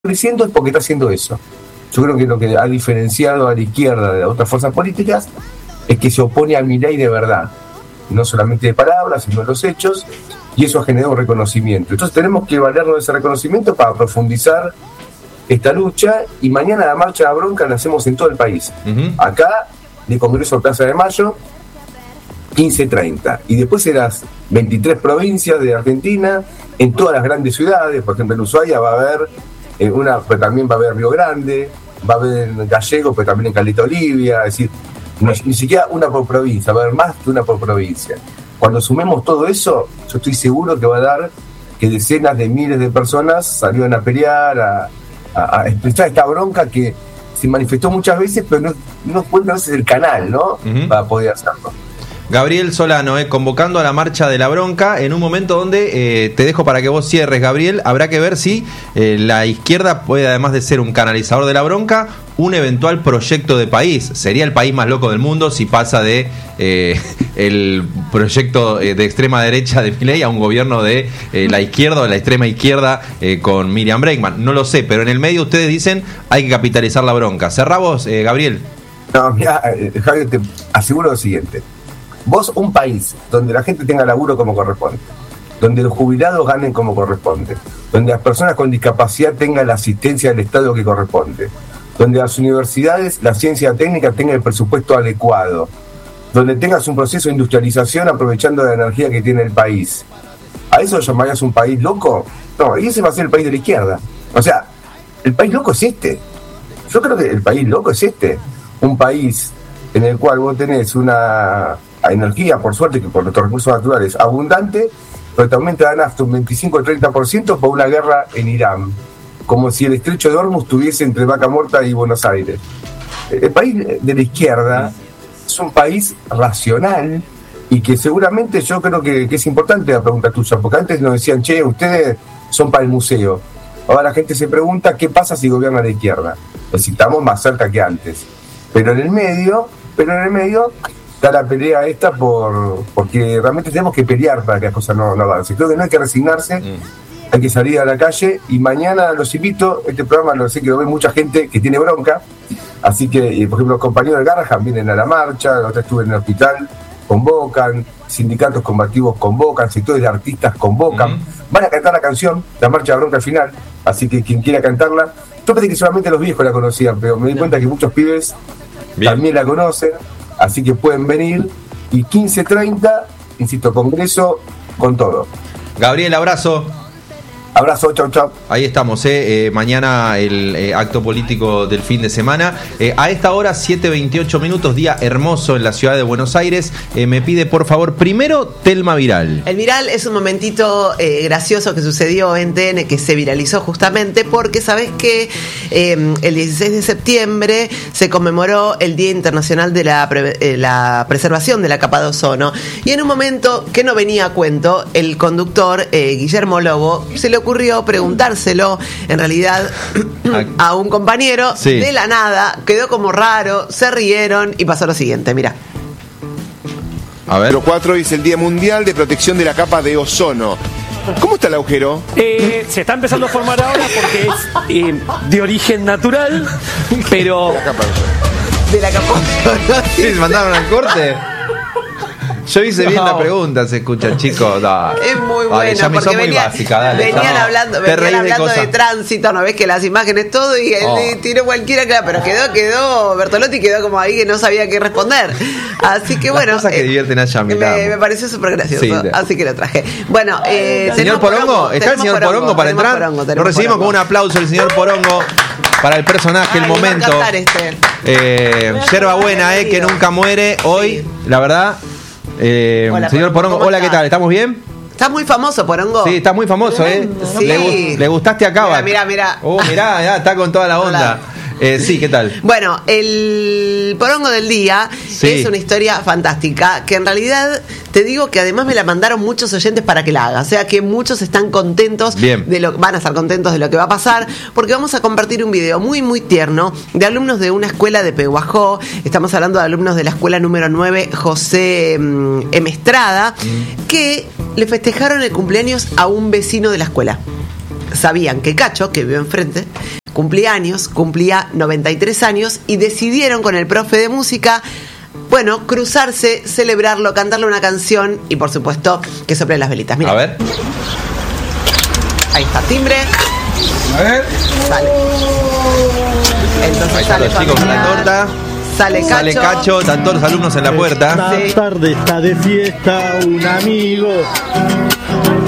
creciendo es porque está haciendo eso. Yo creo que lo que ha diferenciado a la izquierda de las otras fuerzas políticas es que se opone a Milei de verdad, no solamente de palabras, sino de los hechos, y eso ha generado un reconocimiento. Entonces tenemos que valernos de ese reconocimiento para profundizar esta lucha, y mañana la marcha de la bronca la hacemos en todo el país. Acá, de Congreso a Plaza de Mayo, 15:30, y después en las 23 provincias de Argentina, en todas las grandes ciudades. Por ejemplo, en Ushuaia va a haber pero también va a haber Río Grande, va a haber en Gallego, pero también en Caleta Olivia, es decir, ni siquiera una por provincia, va a haber más que una por provincia. Cuando sumemos todo eso, yo estoy seguro que va a dar que decenas de miles de personas salieron a pelear, a expresar esta bronca que se manifestó muchas veces, pero no encuentra a veces el canal, ¿no? Para poder hacerlo. Gabriel Solano, convocando a la marcha de la bronca en un momento donde, te dejo para que vos cierres, Gabriel, habrá que ver si la izquierda puede, además de ser un canalizador de la bronca, un eventual proyecto de país. Sería el país más loco del mundo si pasa de el proyecto de extrema derecha de Milei a un gobierno de la izquierda o de la extrema izquierda con Miriam Bregman. No lo sé, pero en el medio ustedes dicen hay que capitalizar la bronca. Cerrá vos, Gabriel. No, mira, Javier, te aseguro lo siguiente. Vos, un país donde la gente tenga laburo como corresponde, donde los jubilados ganen como corresponde, donde las personas con discapacidad tengan la asistencia del Estado que corresponde, donde las universidades, la ciencia técnica tenga el presupuesto adecuado, donde tengas un proceso de industrialización aprovechando la energía que tiene el país. ¿A eso llamarías un país loco? No, y ese va a ser el país de la izquierda. O sea, el país loco es este. Yo creo que el país loco es este. Un país en el cual vos tenés una energía, por suerte, que por nuestros recursos naturales, abundante, pero también te dan hasta un 25-30% por una guerra en Irán, como si el estrecho de Hormuz estuviese entre Vaca Muerta y Buenos Aires. El país de la izquierda es un país racional, y que seguramente yo creo que es importante la pregunta tuya, porque antes nos decían, che, ustedes son para el museo. Ahora la gente se pregunta qué pasa si gobierna la izquierda. Pues si estamos más cerca que antes. Pero en el medio está la pelea esta porque realmente tenemos que pelear para que las cosas no avancen. Creo que no hay que resignarse, hay que salir a la calle, y mañana los invito. Este programa lo sé que lo ve mucha gente que tiene bronca, así que, por ejemplo, los compañeros de Garrahan vienen a la marcha, la otra estuve en el hospital, convocan, sindicatos combativos convocan, sectores de artistas convocan, van a cantar la canción, la marcha de bronca al final, así que quien quiera cantarla. Yo pensé que solamente los viejos la conocían, pero me di cuenta que muchos pibes también la conocen. Así que pueden venir, y 15:30, insisto, Congreso con todo. Gabriel, abrazo. Abrazo, chau. Ahí estamos, mañana el acto político del fin de semana. A esta hora, 7:28 minutos, día hermoso en la ciudad de Buenos Aires. Me pide, por favor, primero, Telma Viral. El viral es un momentito gracioso que sucedió en TN, que se viralizó justamente porque, ¿sabés que el 16 de septiembre se conmemoró el Día Internacional de la Preservación de la Capa de Ozono? Y en un momento que no venía a cuento, el conductor Guillermo Lobo se le ocurrió preguntárselo en realidad a un compañero. Sí. De la nada, quedó como raro, se rieron y pasó lo siguiente, mira. A ver. 4 es el Día Mundial de Protección de la Capa de Ozono. ¿Cómo está el agujero? Se está empezando a formar ahora porque es de origen natural, pero... De la capa de Ozono. Sí, se mandaron al corte. Yo hice bien la pregunta, se escucha, chicos. Es muy bueno, ya me son muy básica, dale. Venían hablando de tránsito, ¿no ves? Que las imágenes, todo, y él tiró cualquiera, claro, pero quedó, Bertolotti quedó como ahí que no sabía qué responder. Así que bueno. Las cosas que divierten allá, me pareció súper gracioso, sí, así que lo traje. Bueno, señor Porongo, ¿está el señor Porongo para entrar? Lo recibimos con un aplauso el señor Porongo para el personaje, el momento. Yerba buena, que nunca muere. Hoy, sí. La verdad. Hola, señor Porongo, hola, ¿qué tal? ¿Estamos bien? Está muy famoso, Porongo. Sí, está muy famoso, Sí. Le gustaste a Cava. Mirá. Mirá, ya está con toda la onda. Sí, ¿qué tal? Bueno, el Porongo del día es una historia fantástica, que en realidad te digo que además me la mandaron muchos oyentes para que la haga. O sea que muchos están contentos, van a estar contentos de lo que va a pasar, porque vamos a compartir un video muy, muy tierno de alumnos de una escuela de Pehuajó. Estamos hablando de alumnos de la escuela número 9, José M. Estrada, que le festejaron el cumpleaños a un vecino de la escuela. sabían que Cacho, que vive enfrente, cumplía 93 años, y decidieron con el profe de música, bueno, cruzarse, celebrarlo, cantarle una canción y por supuesto que soplen las velitas. Mira. A ver. Ahí está, timbre. A ver. Sale. Entonces Ahí están sale los chicos con la torta. Sale Cacho. Están todos los alumnos en la puerta. Esta tarde está de fiesta un amigo.